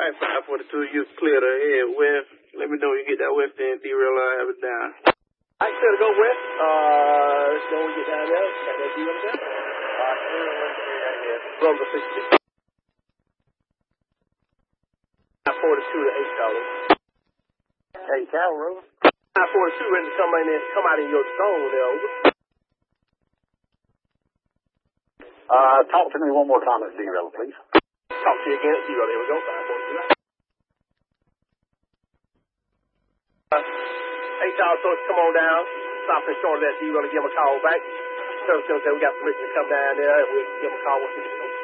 Alright, 542, you clear the head west. Let me know when you get that west end, derail, I'll have it down. I clear to go west. Let's go when we get down there. Got that derail there? Clear to west right here. Rover 66. 542 to 8 dollars. Hey, Cal, Rover. 542 ready to come out in your zone there, over. Talk to me one more time at zero, please. Talk to you again at zero. There we go. 542. 8 dollars, so come on down. Stop and short of that zero to give him a call back. Service center said we got permission to come down there and we'll give him a call once we get home.